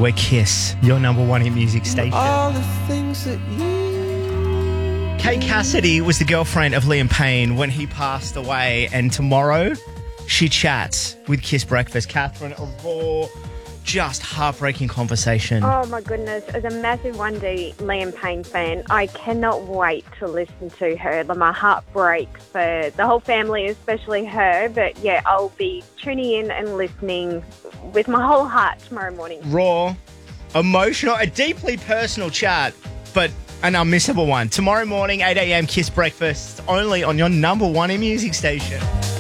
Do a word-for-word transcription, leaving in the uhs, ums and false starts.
We're Kiss, your number one hit music station. All the things that you... Kate Cassidy was the girlfriend of Liam Payne when he passed away, and tomorrow she chats with Kiss Breakfast. Catherine, a raw, just heartbreaking conversation. Oh my goodness, as a massive one D Liam Payne fan, I cannot wait to listen to her. My heart breaks for the whole family, especially her. But yeah, I'll be tuning in and listening with my whole heart tomorrow morning. Raw, emotional, a deeply personal chat, but an unmissable one. Tomorrow morning, eight a.m. Kiss Breakfast, only on your number one in music station.